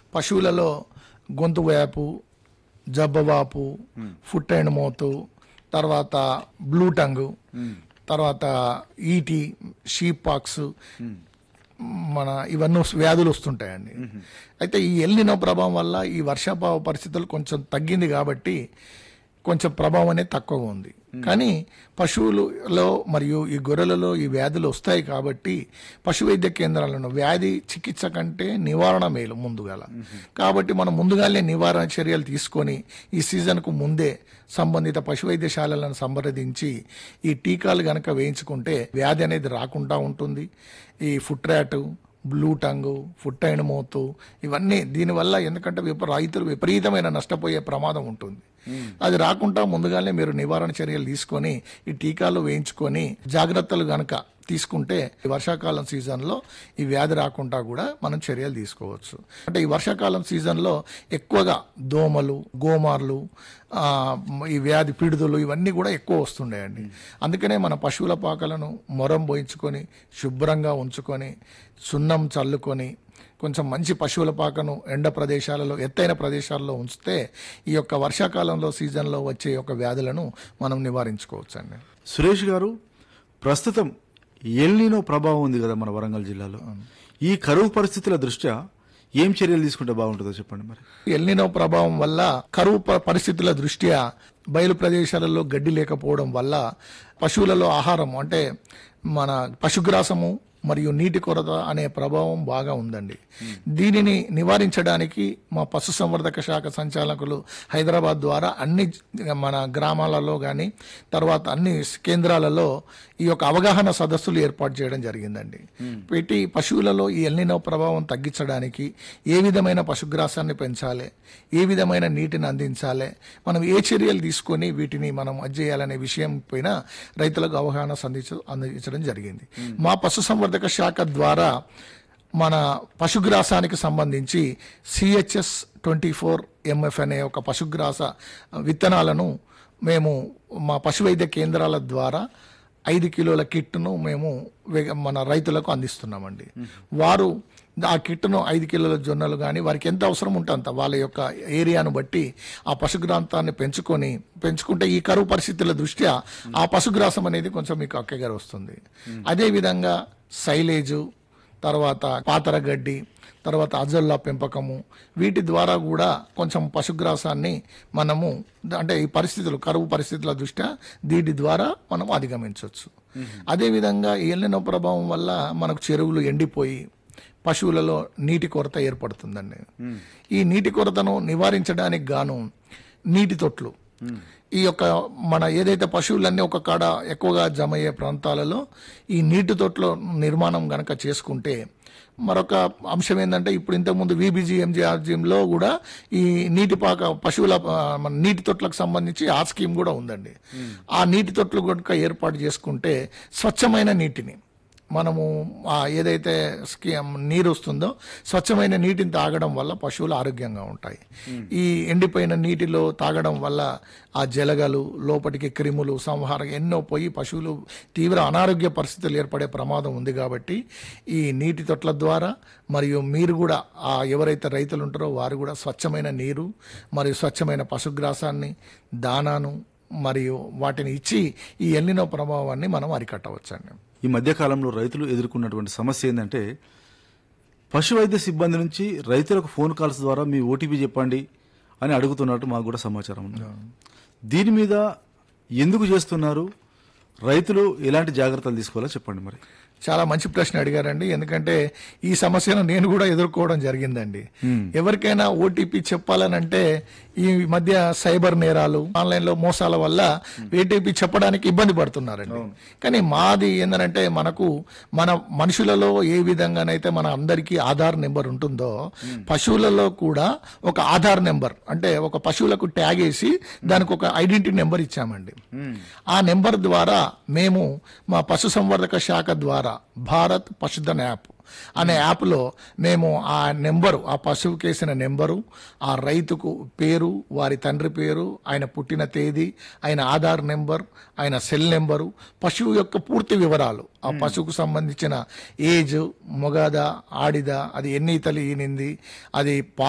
పశువులలో గొంతు వ్యాపు, జబ్బవాపు, foot and mouth, తర్వాత బ్లూ టంగ్, తర్వాత ఈటీ, షీప్ పాక్స్, ఇవన్నీ వ్యాధులు వస్తుంటాయండి. అయితే ఈ ఎల్నినో ప్రభావం వల్ల ఈ వర్షాభావ పరిస్థితులు కొంచెం తగ్గింది కాబట్టి కొంచెం ప్రభావం అనేది తక్కువగా ఉంది. కానీ పశువులలో మరియు ఈ గొర్రెలలో ఈ వ్యాధులు వస్తాయి కాబట్టి పశు వైద్య కేంద్రాలను వ్యాధి చికిత్స కంటే నివారణ మేలు ముందుగాల. కాబట్టి మనం ముందుగానే నివారణ చర్యలు తీసుకొని ఈ సీజన్కు ముందే సంబంధిత పశు వైద్యశాలలను సంప్రదించి ఈ టీకాలు గనక వేయించుకుంటే వ్యాధి అనేది రాకుండా ఉంటుంది. ఈ foot rat, blue tongue, foot and mouth ఇవన్నీ దీనివల్ల ఎందుకంటే రైతులు విపరీతమైన నష్టపోయే ప్రమాదం ఉంటుంది. అది రాకుండా ముందుగానే మీరు నివారణ చర్యలు తీసుకొని ఈ టీకాలు వేయించుకొని జాగ్రత్తలు గనక తీసుకుంటే ఈ వర్షాకాలం సీజన్లో ఈ వ్యాధి రాకుండా కూడా మనం చర్యలు తీసుకోవచ్చు. అంటే ఈ వర్షాకాలం సీజన్లో ఎక్కువగా దోమలు, గోమార్లు, ఈ వ్యాధి పీడితులు ఇవన్నీ కూడా ఎక్కువ వస్తుండేయండి. అందుకనే మన పశువుల పాకలను మొరం పోయించుకొని శుభ్రంగా ఉంచుకొని సున్నం చల్లుకొని కొంచెం మంచి పశువుల పాకను ఎండ ప్రదేశాలలో, ఎత్తైన ప్రదేశాల్లో ఉంచితే ఈ యొక్క వర్షాకాలంలో సీజన్లో వచ్చే యొక్క వ్యాధులను మనం నివారించుకోవచ్చు అండి. సురేష్ గారు, ప్రస్తుతం ఎల్నినో ప్రభావం ఉంది కదా మన వరంగల్ జిల్లాలో. ఈ కరువు పరిస్థితుల దృష్ట్యా ఏం చర్యలు తీసుకుంటే బాగుంటుందో చెప్పండి. మరి ఎల్నినో ప్రభావం వల్ల కరువు పరిస్థితుల దృష్ట్యా బయలు ప్రదేశాలలో గడ్డి లేకపోవడం వల్ల పశువులలో ఆహారం అంటే మన పశుగ్రాసము మరియు నీటి కొరత అనే ప్రభావం బాగా ఉందండి. దీనిని నివారించడానికి మా పశుసంవర్ధక శాఖ సంచాలకులు హైదరాబాద్ ద్వారా అన్ని మన గ్రామాలలో కానీ తర్వాత అన్ని కేంద్రాలలో ఈ యొక్క అవగాహన సదస్సులు ఏర్పాటు చేయడం జరిగిందండి. పెట్టి పశువులలో ఈ ఎల్నినో ప్రభావం తగ్గించడానికి ఏ విధమైన పశుగ్రాసాన్ని పెంచాలి, ఏ విధమైన నీటిని అందించాలి, మనం ఏ చర్యలు తీసుకొని వీటిని మనం చేయాలనే విషయం పైన రైతులకు అవగాహన అందించడం జరిగింది. మా పశుసంవర్ధక శాఖ ద్వారా మన పశుగ్రాసానికి సంబంధించి CHS 24 MF అనే ఒక పశుగ్రాస విత్తనాలను మేము మా పశు వైద్య కేంద్రాల ద్వారా 5 కిలోల కిట్ను మేము మన రైతులకు అందిస్తున్నామండి. వారు ఆ కిట్ను 5 కిలోల జొన్నలు కానీ వారికి ఎంత అవసరం ఉంటే అంత వాళ్ళ యొక్క ఏరియాను బట్టి ఆ పశుగ్రాంతాన్ని పెంచుకుంటే ఈ కరువు పరిస్థితుల దృష్ట్యా ఆ పశుగ్రాసం అనేది కొంచెం మీకు అక్కగా వస్తుంది. అదేవిధంగా సైలేజు, తర్వాత పాతరగడ్డి, తర్వాత అజొల్లా పెంపకము, వీటి ద్వారా కూడా కొంచెం పశుగ్రాసాన్ని మనము అంటే ఈ పరిస్థితులు కరువు పరిస్థితుల దృష్ట్యా దీని ద్వారా మనం అధిగమించవచ్చు. అదేవిధంగా ఈ ఎల్నినో ప్రభావం వల్ల మనకు చెరువులు ఎండిపోయి పశువులలో నీటి కొరత ఏర్పడుతుందండి. ఈ నీటి కొరతను నివారించడానికి గాను నీటి తొట్లు, ఈ యొక్క మన ఏదైతే పశువులన్నీ ఒక కాడ ఎక్కువగా జమ అయ్యే ప్రాంతాలలో ఈ నీటి తొట్ల నిర్మాణం గనక చేసుకుంటే మరొక అంశం ఏంటంటే ఇప్పుడు ఇంతకుముందు VBG-MGRGలో కూడా ఈ పశువుల నీటి తొట్లకు సంబంధించి ఆ స్కీమ్ కూడా ఉందండి. ఆ నీటి తొట్లు కనుక ఏర్పాటు చేసుకుంటే స్వచ్ఛమైన నీటిని మనము ఏదైతే నీరు వస్తుందో స్వచ్ఛమైన నీటిని తాగడం వల్ల పశువులు ఆరోగ్యంగా ఉంటాయి. ఈ ఎండిపోయిన నీటిలో తాగడం వల్ల ఆ జలగలు, లోపటికి క్రిములు, సంహారం ఎన్నో పోయి పశువులు తీవ్ర అనారోగ్య పరిస్థితులు ఏర్పడే ప్రమాదం ఉంది. కాబట్టి ఈ నీటి తొట్ల ద్వారా మరియు మీరు కూడా ఎవరైతే రైతులు ఉంటారో వారు కూడా స్వచ్ఛమైన నీరు మరియు స్వచ్ఛమైన పశుగ్రాసాన్ని, దానాను మరియు వాటిని ఇచ్చి ఈ ఎల్నినో ప్రభావాన్ని మనం అరికట్టవచ్చండి. ఈ మధ్యకాలంలో రైతులు ఎదుర్కొన్నటువంటి సమస్య ఏంటంటే పశు వైద్య సిబ్బంది నుంచి రైతులకు ఫోన్ కాల్స్ ద్వారా మీ OTP చెప్పండి అని అడుగుతున్నట్టు మాకు కూడా సమాచారం ఉంది. దీని మీద ఎందుకు చేస్తున్నారు, రైతులు ఎలాంటి జాగ్రత్తలు తీసుకోవాలో చెప్పండి. మరి చాలా మంచి ప్రశ్న అడిగారండి. ఎందుకంటే ఈ సమస్యను నేను కూడా ఎదుర్కోవడం జరిగిందండి. ఎవరికైనా OTP చెప్పాలనంటే ఈ మధ్య సైబర్ నేరాలు, ఆన్లైన్ లో మోసాల వల్ల OTP చెప్పడానికి ఇబ్బంది పడుతున్నారండి. కానీ మాది ఏంటంటే మన మనుషులలో ఏ విధంగానైతే మన అందరికీ ఆధార్ నెంబర్ ఉంటుందో పశువులలో కూడా ఒక ఆధార్ నెంబర్ అంటే ఒక పశువులకు ట్యాగ్ వేసి దానికి ఒక ఐడెంటిటీ నెంబర్ ఇచ్చామండి. ఆ నెంబర్ ద్వారా మేము మా పశుసంవర్ధక శాఖ ద్వారా భారత్ పశుధన్ యాప్ అనే యాప్లో మేము ఆ నెంబరు, ఆ పశువుకి వేసిన నెంబరు, ఆ రైతుకు పేరు, వారి తండ్రి పేరు, ఆయన పుట్టిన తేదీ, ఆయన ఆధార్ నెంబర్, ఆయన సెల్ నెంబరు, పశువు యొక్క పూర్తి వివరాలు, ఆ పశువుకు సంబంధించిన ఏజ్, మొగదా, ఆడిదా, అది ఎన్ని ఈతలు ఈనింది, అది